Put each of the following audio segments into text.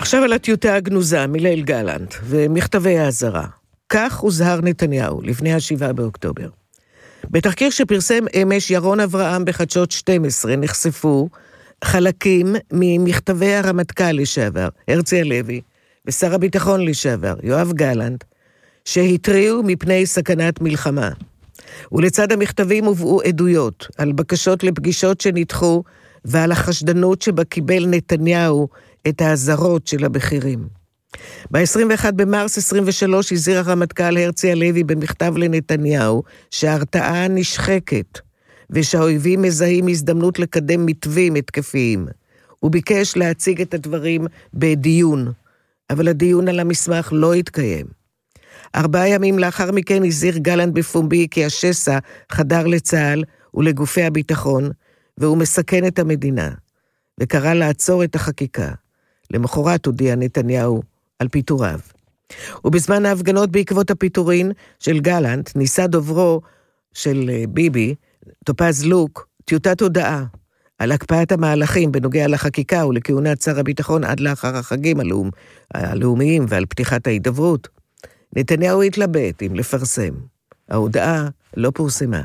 ועכשיו על הטיוטה הגנוזה מליל גלנט ומכתבי האזהרה. כך הוזהר נתניהו לפני 7 באוקטובר. בתחקיר שפרסם אמש ירון אברהם בחדשות 12 נחשפו חלקים ממכתבי הרמטכ"ל לשעבר, הרצי הלוי, ושר הביטחון לשעבר, יואב גלנט, שהתריעו מפני סכנת מלחמה. ולצד המכתבים הובאו עדויות על בקשות לפגישות שנדחו, ועל החשדנות שבה קיבל נתניהו את האזהרות של הבכירים. ב-21 במרס 23 הזהיר הרמטכ"ל הרצי הלוי במכתב לנתניהו שההרתעה נשחקת, ושהאויבים מזהים הזדמנות לקדם מתווים התקפיים. הוא ביקש להציג את הדברים בדיון, אבל הדיון על המסמך לא התקיים. 4 ימים לאחר מכן הזהיר גלנט בפומבי כי השסע חדר לצה"ל ולגופי הביטחון, והוא מסכן את המדינה, וקרא לעצור את החקיקה. למחרת הודיע נתניהו על פיטוריו. ובזמן ההפגנות בעקבות הפיטורין של גלנט, ניסה דוברו של ביבי, טופז לוק, טיוטת הודעה על הקפאת המהלכים בנוגע לחקיקה ולכהונת שר הביטחון עד לאחר החגים הלאומיים ועל פתיחת ההידברות. נתניהו התלבט אם לפרסם. ההודעה לא פורסמה.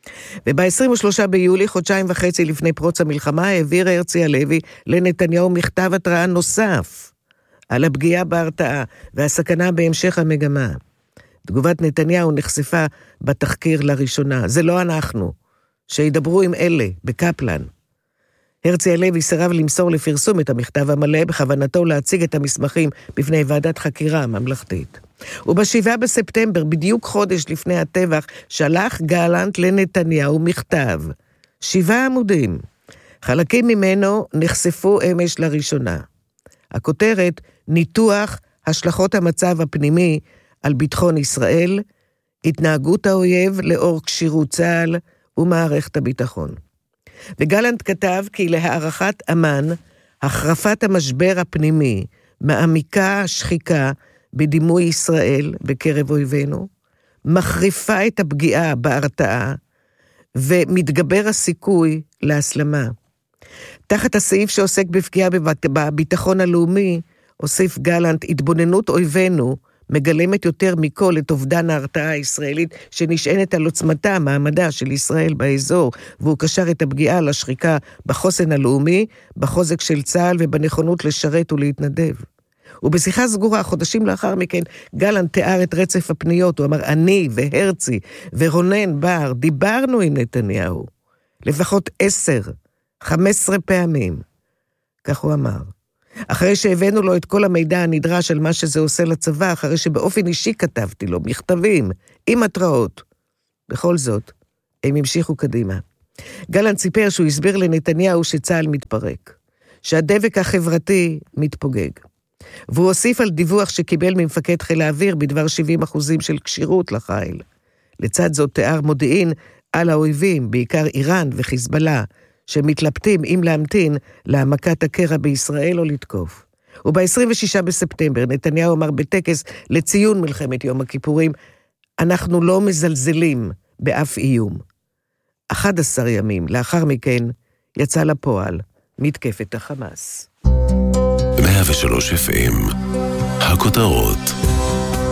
וב-23 ביולי, חודשיים וחצי לפני פרוץ המלחמה, העביר הרצי הלוי לנתניהו מכתב התראה נוסף על הפגיעה בהרתעה והסכנה בהמשך המגמה. תגובת נתניהו נחשפה בתחקיר לראשונה. זה לא אנחנו, שידברו עם אלה, בקפלן. הרצי הלוי סירב למסור לפרסום את המכתב המלא, בכוונתו להציג את המסמכים בפני ועדת חקירה ממלכתית. וב-7 בספטמבר, בדיוק חודש לפני הטבח, שלח גלנט לנתניהו מכתב. 7 עמודים. חלקים ממנו נחשפו אמש לראשונה. הכותרת, ניתוח השלכות המצב הפנימי על ביטחון ישראל, התנהגות האויב לאור כשירות צה"ל ומערכת הביטחון. וגלנט כתב כי להערכת אמן, החרפת המשבר הפנימי מעמיקה השחיקה בדימוי ישראל בקרב אויבינו, מחריפה את הפגיעה בהרתעה, ומתגבר הסיכוי להסלמה. תחת הסעיף שעוסק בפגיעה בביטחון הלאומי, הוסיף גלנט, התבוננות אויבינו מגלמת יותר מכל את אובדן ההרתעה הישראלית שנשענת על עוצמתה, מעמדה של ישראל באזור, והוא קשר את הפגיעה לשחיקה בחוסן הלאומי, בחוזק של צה"ל ובנכונות לשרת ולהתנדב. ובשיחה סגורה, חודשים לאחר מכן, גלנט תיאר את רצף הפניות. הוא אמר, אני והרצי ורונן בר דיברנו עם נתניהו, לפחות 10-15 פעמים. כך הוא אמר. אחרי שהבאנו לו את כל המידע הנדרש על מה שזה עושה לצבא, אחרי שבאופן אישי כתבתי לו מכתבים עם התראות. בכל זאת, הם המשיכו קדימה. גלנט סיפר שהוא הסביר לנתניהו שצה"ל מתפרק, שהדבק החברתי מתפוגג. והוא הוסיף על דיווח שקיבל ממפקד חיל האוויר בדבר 70% של כשירות לחיל. לצד זאת תיאר מודיעין על האויבים, בעיקר איראן וחיזבאללה, שמתלבטים אם להמתין להעמקת הקרע בישראל או לתקוף. וב-26 בספטמבר נתניהו אמר בטקס לציון מלחמת יום הכיפורים, אנחנו לא מזלזלים באף איום. 11 ימים לאחר מכן יצא לפועל מתקפת החמאס. 103 FM, הכותרות.